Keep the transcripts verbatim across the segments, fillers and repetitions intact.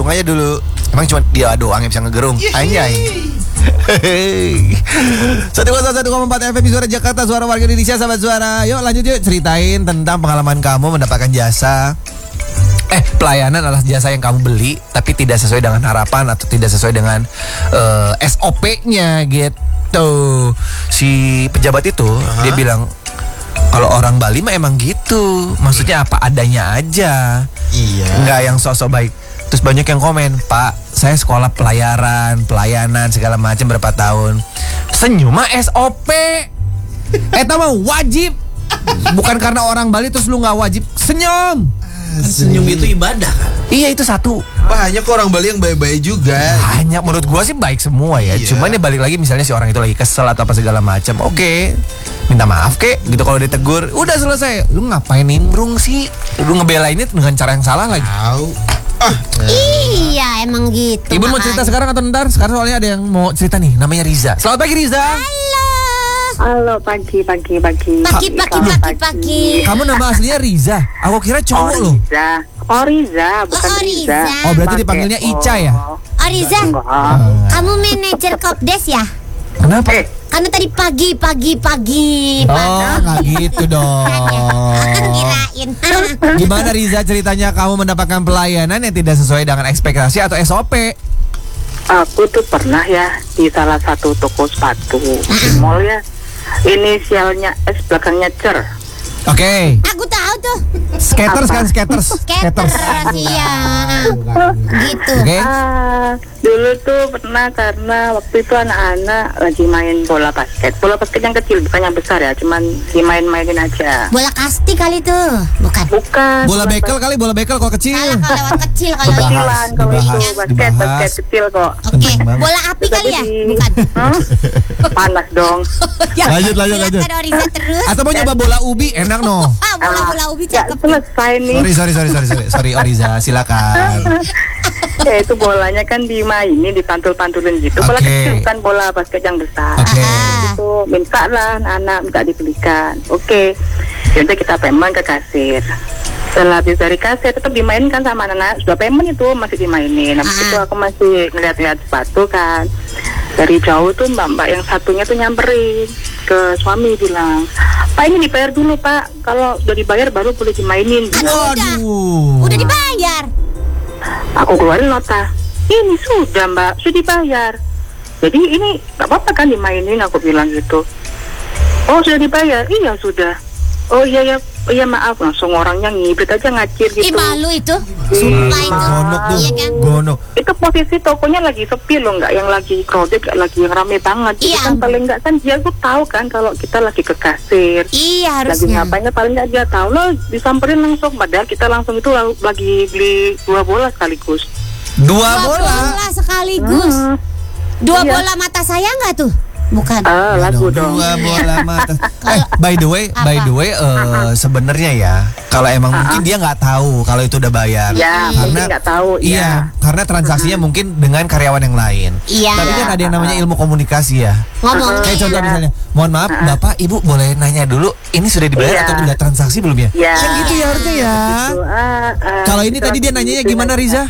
aja dulu. Emang cuma dia doang yang bisa ngegerung. Anjay. satu koma satu koma empat F M Suara Jakarta, suara warga Indonesia, sahabat suara. Yuk lanjut yuk, ceritain tentang pengalaman kamu mendapatkan jasa Eh, pelayanan adalah jasa yang kamu beli tapi tidak sesuai dengan harapan atau tidak sesuai dengan uh, S O P-nya gitu. Si pejabat itu uh-huh. dia bilang kalau orang Bali mah emang gitu. Maksudnya apa adanya aja. Iya. Enggak yang sosok baik. Terus banyak yang komen, "Pak, saya sekolah pelayaran, pelayanan segala macam berapa tahun." Senyum mah S O P. Eta mah wajib. Bukan karena orang Bali terus lu nggak wajib senyum. Senyum itu ibadah kan? Iya itu satu. Banyak kok orang Bali yang baik-baik juga. Banyak, menurut gua sih baik semua ya. Iya. Cuman ya balik lagi misalnya si orang itu lagi kesel atau apa segala macam. Oke, minta maaf kek gitu kalau ditegur. Udah selesai. Lu ngapain nimbrung sih? Lu ngebelainnya dengan cara yang salah lagi. Tahu. Ah. Iya emang gitu. Ibu mau cerita sekarang atau ntar? Sekarang soalnya ada yang mau cerita nih. Namanya Riza. Selamat pagi Riza. Halo. Halo, pagi, pagi, pagi. Pagi, pagi, pagi, pagi. Kamu nama aslinya Riza. Aku kira cowok oh, loh. Riza. Oh Riza, bukan Oh, Riza. Riza. Oh berarti dipanggilnya Ica ya? Oh Riza, Enggak. kamu manajer Kopdes ya? Kenapa? Eh, Karena tadi pagi, pagi, pagi. Oh nggak gitu dong. Kirain. Gimana Riza ceritanya kamu mendapatkan pelayanan yang tidak sesuai dengan ekspektasi atau S O P? aku tuh pernah ya di salah satu toko sepatu di mall ya. Inisialnya S, belakangnya cer. Oke. Aku tahu tuh. Skaters kan skaters. Skaters, iya. Gitu. Oke. Ah, dulu tuh pernah karena waktu itu anak-anak lagi main bola basket. Bola basket yang kecil, bukan yang besar ya, cuman dimain-mainin aja. Bola kasti kali tuh, bukan? Bukan. Bola bekel kali, bola bekel kok kecil. Salah kalau lewat kecil kalau Dibahas. ini. Kecilan kalau itu Dibahas, basket, dibahas. basket kecil kok. Oke, Penting banget. bola api kali ya? Jadi- Bukan. Hah? Panas dong. Ya, Lanjut, lanjut, lanjut. silakan Oriza terus. Atau mau nyoba bola ubi enak no. Ah, bola-bola ubi Ya cakep. selesai nih. Sorry sorry sorry sorry sorry sorry Oriza silakan. Ya itu bolanya kan dimainin, dipantul-pantulin gitu. Bola Oke. kecil bukan bola basket yang besar. Oke. Ah. Itu minta lah anak minta dibelikan. Oke. Jadi kita payment ke kasir. Setelah habis dari kasir tetap dimainkan sama anak. Sudah payment itu masih dimainin. Habis Ah. itu aku masih ngeliat-ngeliat sepatu kan. Dari jauh tuh mbak-mbak yang satunya tuh nyamperin ke suami bilang, "Pak ini dibayar dulu Pak. Kalau udah dibayar baru boleh dimainin." Aduh, udah. Waduh. Udah dibayar. Aku keluarin nota. Ini sudah mbak, sudah dibayar. Jadi ini gak apa-apa kan dimainin, aku bilang gitu. Oh sudah dibayar? Iya sudah. Oh iya ya, oh, iya maaf. Langsung orangnya ngibrit aja ngacir Ih gitu. malu itu. Ih, Sumpah itu. Gonok tuh. Iya kan? Gonok. Itu posisi tokonya lagi sepi loh, nggak yang lagi crowded, nggak lagi yang rame banget. Jadi Iya. kan paling nggak kan dia tuh tahu kan kalau kita lagi ke kasir. Iya Lagi harusnya. ngapainnya paling nggak dia tahu loh, disamperin langsung. Padahal kita langsung itu lalu- lagi beli dua bola sekaligus. Dua Dua bola. bola sekaligus. Hmm. Dua Iya. bola mata saya nggak tuh? Bukan. Ah, lagu dong. Dua bola mata. Eh, by the way, by the way, eh, sebenarnya ya, kalau emang mungkin dia nggak tahu kalau itu udah bayar. Ya, mungkin nggak tahu. Iya, Ya. karena transaksinya mungkin dengan karyawan yang lain. Iya. Tapi kan ada yang namanya ilmu komunikasi ya. Ngomongnya. Kayak contoh Iya. misalnya, mohon maaf, Bapak, Ibu boleh nanya dulu, ini sudah dibayar Iya. atau udah transaksi belum ya? Ya. Kan gitu ya harusnya ya. Gitu. Ah, ah, Kalau ini gitu tadi dia langsung nanyanya gitu gimana aja. Riza?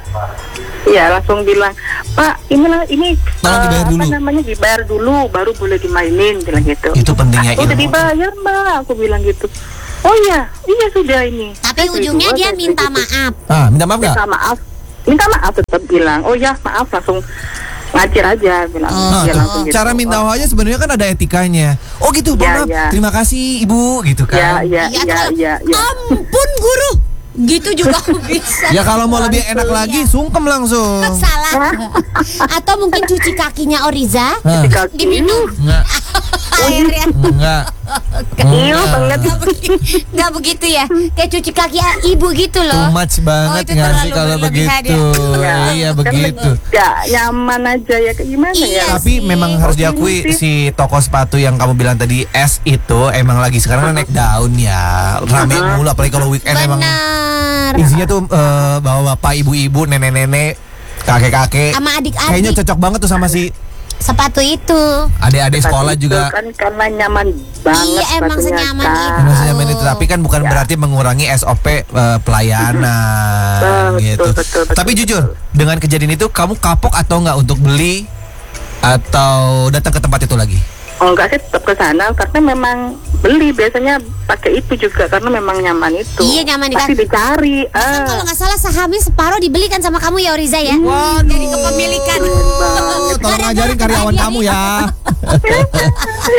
Iya langsung bilang, Pak ini lah ini Tolong eh, dibayar apa dulu." namanya dibayar dulu baru boleh dimainin, bilang gitu. Itu pentingnya "Oh, udah ilmu. dibayar mbak, aku bilang gitu. Oh iya, iya sudah ini. Tapi Saya ujungnya berdua, dia saya minta gitu. maaf. Ah, minta maaf nggak? Minta maaf, minta maaf tetap bilang. Oh ya maaf, langsung ngacir aja bilang. Oh, Dia Nah, langsung gitu. cara minta maaf aja sebenarnya kan ada etikanya. Oh gitu, Ya, maaf. ya. Terima kasih Ibu, gitu Ya kan. ya Iya, ya atau ya ya. Ampun guru. Gitu juga bisa. Ya kalau mau lebih enak lagi, sungkem langsung. Salah. Atau mungkin cuci kakinya Oriza. Hah. Kaki. Diminum Enggak, airnya. enggak. Iya banget. Nggak begitu, nggak begitu ya? Kayak cuci kaki ibu gitu Too loh. much banget itu nggak sih terlalu kalau berlebihan begitu? Ya, Iya kan begitu. Gak nyaman aja ya, kayak gimana Iya. ya? Tapi sih. memang harus diakui Ini si toko sepatu yang kamu bilang tadi S itu emang lagi sekarang kan naik daun ya, rame mulu apalagi kalau weekend emang Benar. isinya tuh eh, bapak-bapak, ibu-ibu, nenek-nenek, kakek-kakek. Sama adik-adik. Kayaknya cocok banget tuh sama si Sepatu itu. adik-adik sekolah Itu juga. kan karena nyaman banget. Iya, emang sepatunya, senyaman kan. itu. Emang senyaman itu, tapi kan bukan Ya. berarti mengurangi S O P eh, pelayanan. Betul, gitu. betul, betul, Tapi betul. jujur, dengan kejadian itu kamu kapok atau enggak untuk beli atau datang ke tempat itu lagi? Oh enggak sih, tetap ke sana karena memang beli biasanya pakai itu juga karena memang nyaman itu. Iya, nyaman di Pasti kaki. dicari. Bahkan Ah. kalau nggak salah sahamnya separuh dibelikan sama kamu ya Oriza ya. Waduh. Jadi kepemilikan. Tolong ajarin karyawan kamu ya.